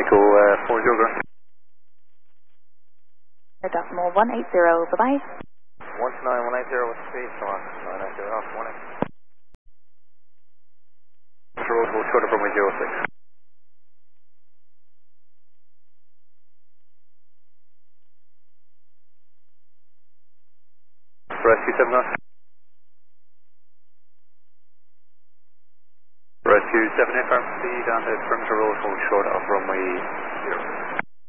Echo 40. Decimal 180, bye-bye. 19180 with speed, come on, 990 off, morning. Road, hold short of runway 06. Rescue 7 knots. Rescue 7 firm speed on the perimeter road, hold short of runway 0.